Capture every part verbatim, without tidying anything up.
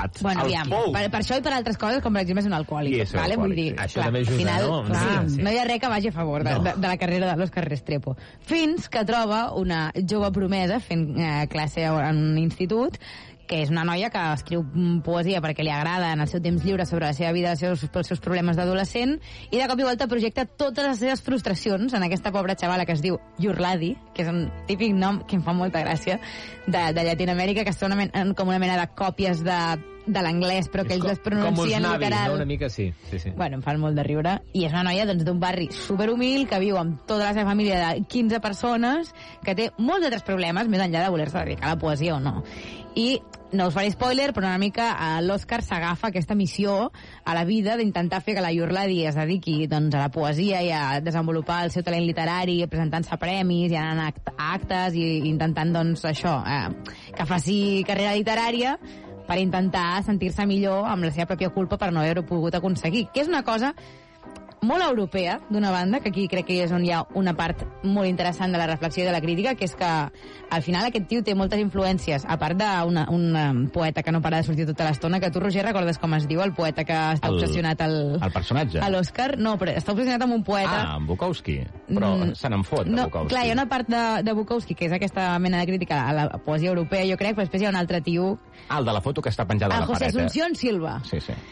trobat. Bueno, el aviam, pou. per, per això i per altres coses, com per exemple és un alcohòlic. I és vale? alcohòlic, Vull dir, sí. Això clar, també ajuda, al final, no? Clar, Sí, sí. no hi ha res que vagi a favor de, No. de, de la carrera de l'Òscar Restrepo. Fins que troba una jove promesa fent eh, classe en un institut, que és una noia que escriu poesia perquè li agrada en el seu temps lliure sobre la seva vida, els seus, els seus problemes d'adolescent, i de cop i volta projecta totes les seves frustracions en aquesta pobra xavala que es diu Yurladi, que és un típic nom que em fa molta gràcia, de, de Llatinoamèrica, que són una mena, com una mena de còpies de, de l'anglès, però que ells les pronuncien com literal. no? Una mica sí. sí, sí. Bueno, em fan molt de riure. I és una noia doncs, d'un barri superhumil que viu amb tota la seva família de quinze persones, que té molts altres problemes, més enllà de voler-se dedicar a la poesia o no. I no us faré spoiler, però una mica eh, l'Òscar s'agafa aquesta missió a la vida d'intentar fer que la Yurladi es dediqui doncs, a la poesia i a desenvolupar el seu talent literari, presentant-se a premis i anant a act a actes i intentant doncs, això, eh, que faci carrera literària per intentar sentir-se millor amb la seva pròpia culpa per no haver-ho pogut aconseguir, que és una cosa molt europea, d'una banda, que aquí crec que és on hi ha una part molt interessant de la reflexió i de la crítica, que és que al final aquest tio té moltes influències, a part d'un poeta que no para de sortir tota l'estona, que tu, Roger, recordes com es diu, el poeta que està El- obsessionat al, El personatge. a l'Òscar? No, però està obsessionat amb un poeta. Ah, en Bukowski. Però Mm, se n'en fot, de no, Bukowski. clar, hi ha una part de, de Bukowski, que és aquesta mena de crítica a la poesia europea, jo crec, però després hi ha un altre tio, Ah, el de la foto que està penjada a el la José paret. Asunción Silva, Sí, sí.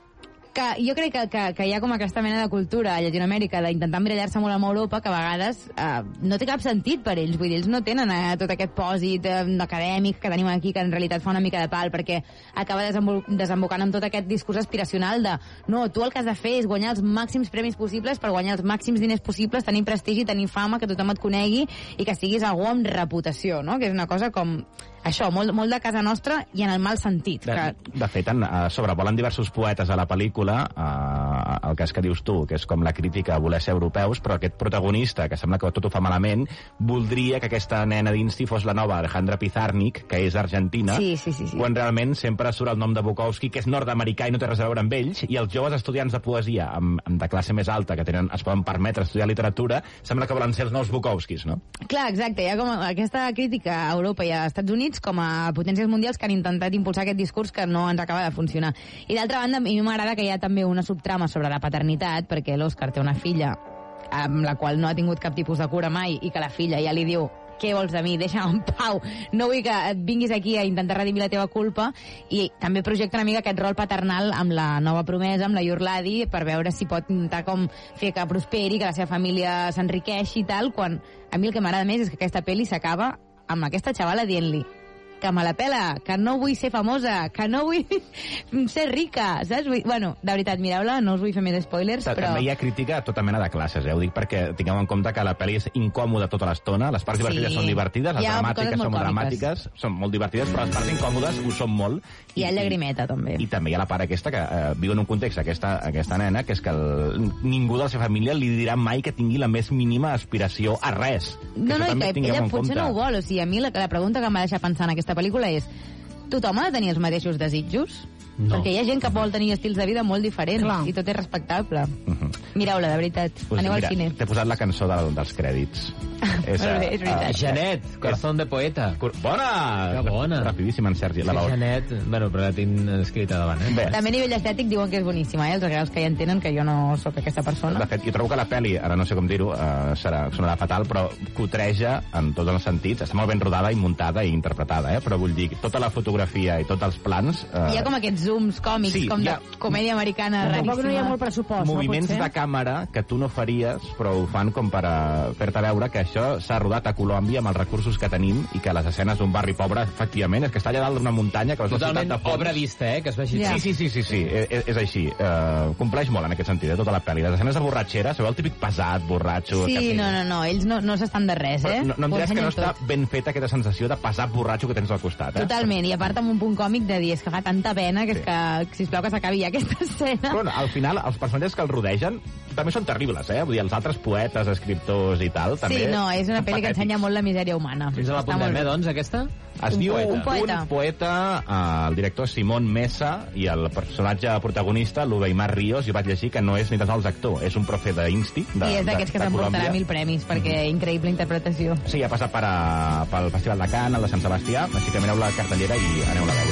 que jo crec que, que, que hi ha com aquesta mena de cultura a Llatinoamèrica d'intentar emmirallar-se molt amb Europa que a vegades eh, no té cap sentit per ells. Vull dir, ells no tenen eh, tot aquest pòsit eh, acadèmic que tenim aquí, que en realitat fa una mica de pal, perquè acaba desembol- desembocant amb tot aquest discurs aspiracional de no, tu el que has de fer és guanyar els màxims premis possibles per guanyar els màxims diners possibles, tenir prestigi, tenir fama, que tothom et conegui i que siguis algú amb reputació, no? Que és una cosa com això, molt, molt de casa nostra i en el mal sentit. De, Que... de fet, en, a sobrevolen diversos poetes a la pel·lícula, eh, el cas que dius tu, que és com la crítica a voler ser europeus, però aquest protagonista, que sembla que tot ho fa malament, voldria que aquesta nena d'Insti fos la nova Alejandra Pizarnik, que és argentina, Sí, sí, sí, sí. quan realment sempre surt el nom de Bukowski, que és nord-americà i no té res a veure amb ells, i els joves estudiants de poesia amb, amb de classe més alta, que tenen, es poden permetre estudiar literatura, sembla que volen ser els nous Bukowskis, no? Clar, exacte. Hi ha com aquesta crítica a Europa i a Estats Units com a potències mundials que han intentat impulsar aquest discurs que no ens acaba de funcionar. I d'altra banda, a mi m'agrada que hi ha també una subtrama sobre la paternitat, perquè l'Òscar té una filla amb la qual no ha tingut cap tipus de cura mai i que la filla ja li diu què vols de mi, deixa'm en pau, no vull que et vinguis aquí a intentar redimir la teva culpa, i també projecta una mica aquest rol paternal amb la nova promesa, amb la Yurladi, per veure si pot intentar com fer que prosperi, que la seva família s'enriqueixi i tal, quan a mi el que m'agrada més és que aquesta pel·li s'acaba amb aquesta xavala dient-li que me la pela, que no vull ser famosa, que no vull ser rica, saps? Vull... Bueno, de veritat, mireu-la, no us vull fer més spoilers, però... També hi ha crítica a tota mena de classes, eh? Ho dic perquè tingueu en compte que la pel·li és incòmoda tota l'estona, les parts Sí. divertides són divertides, les Hi ha dramàtiques coses són molt dramàtiques, són molt divertides, però les parts incòmodes ho són molt. Hi ha llagrimeta, també. I també hi ha la part aquesta que eh, viu en un context, aquesta, aquesta nena, que és que el, ningú de la seva família li dirà mai que tingui la més mínima aspiració a res. No, no, això i també que tinguem ella en potser compte. no ho vol. O sigui, a mi la, la pregunta que em va deixar pensar en aquesta pel·lícula és: tothom ha de tenir els mateixos desitjos? No. Perquè hi ha gent que vol tenir estils de vida molt diferents. Clar. I tot és respectable. Uh -huh. Mireu-la, de veritat. Pues Aneu mira, al cine. t'he posat la cançó del, dels crèdits. Molt bé, és veritat. eh, Janet, corazón de poeta. Cor- Bona! Que bona. Rapidíssim, en Sergi. La Sí, veu. Janet, bueno, però la tinc escrita davant, eh? Bé, També a nivell estètic diuen que és boníssima, eh? Els regals que ja en tenen, que jo no sóc aquesta persona. de fet, jo trobo que la pel·li, ara no sé com dir-ho, eh, serà, sonarà fatal, però cotreja en tots els sentits. Està molt ben rodada i muntada i interpretada, eh? Però vull dir, tota la fotografia i tots els plans... Eh, Hi ha com aquests zooms còmics, Sí, com hi de ha- comèdia americana Tampoc raríssima. no hi ha molt pressupost, moviments no pot de ser? càmera que tu no faries, però ho fan com per a fer-te veure que això s'ha rodat a Colòmbia amb els recursos que tenim i que les escenes d'un barri pobre, efectivament, és que està allà dalt d'una muntanya, que veus la Totalment ciutat de fons. obra vista, eh? Que es vegi... Ja. Sí, sí, sí, sí, sí, és, és així. Uh, compleix molt en aquest sentit, eh, tota la pel·li. Les escenes de borratxera, sabeu el típic pesat, borratxo... Sí, que... no, no, no, ells no, no s'estan de res, eh? Però no, no em Ho diràs que no ensenyen està tot. ben feta aquesta sensació de pesat borratxo que tens al costat, eh? Totalment, i a part amb un punt còmic de dir, és que fa tanta pena que Sí. és que, sisplau, que s'acabi ja aquesta escena. Però bueno, al final, els personatges que el rodegen també són terribles, eh? Vull dir, els altres poetes, escriptors i tal, també... Sí, no, és una són pel·li que patètics. ensenya molt la misèria humana. Fins a la Està molt puntem, bé. eh, doncs, aquesta? Es Un diu poeta. Un poeta. Un poeta, eh, el director Simón Mesa, i el personatge protagonista, l'Ubeimar Ríos, jo vaig llegir que no és ni tan sols actor, és un profe d'Insti, de, I és d'aquests que de s'emportarà Colòmbia. mil premis, perquè increïble interpretació. Sí, ha passat per a, pel Festival de Cannes, el de Sant Sebastià, així que mireu la cartellera i aneu-la a veure.